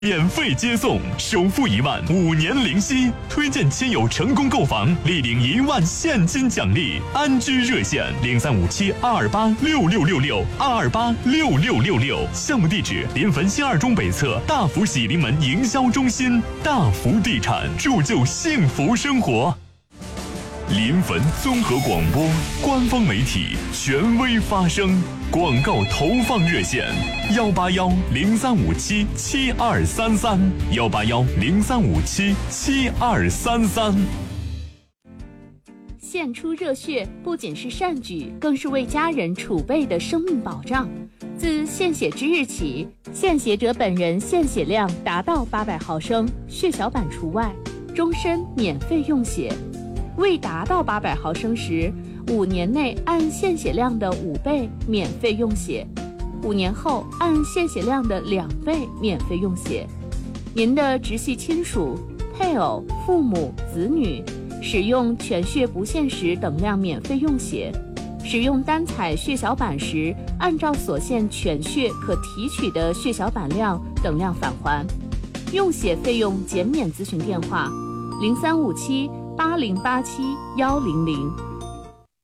免费接送，首付1万，5年零息，推荐亲友成功购房，立领1万现金奖励。安居热线0357228666，2286666。项目地址：临汾新2中北侧大福喜临门营销中心。大福地产，铸就幸福生活。临汾综合广播官方媒体，权威发声。广告投放热线：18103577233，18103577233。 献出热血不仅是善举，更是为家人储备的生命保障。自献血之日起，献血者本人献血量达到800毫升，血小板除外，终身免费用血。未达到800毫升时，5年内按献血量的5倍免费用血，5年后按献血量的2倍免费用血。您的直系亲属、配偶、父母、子女使用全血不限时等量免费用血，使用单采血小板时，按照所限全血可提取的血小板量等量返还。用血费用减免咨询电话：03578087-100。